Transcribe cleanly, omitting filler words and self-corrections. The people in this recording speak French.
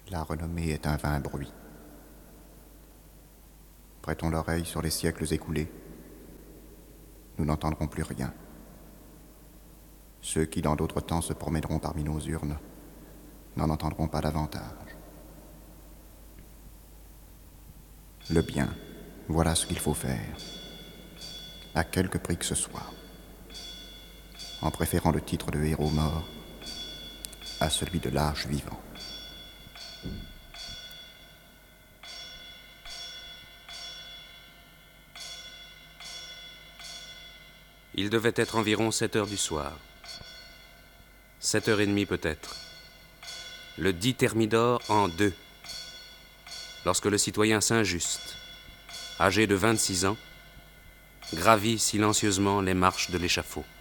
La renommée est un vain bruit. Prêtons l'oreille sur les siècles écoulés. Nous n'entendrons plus rien. Ceux qui dans d'autres temps se promèneront parmi nos urnes n'en entendront pas davantage. Le bien, voilà ce qu'il faut faire, à quelque prix que ce soit, en préférant le titre de héros mort à celui de lâche vivant. Il devait être environ 7 heures du soir. 7h30 peut-être. Le dit Thermidor en 2. Lorsque le citoyen Saint-Just, âgé de 26 ans, gravit silencieusement les marches de l'échafaud.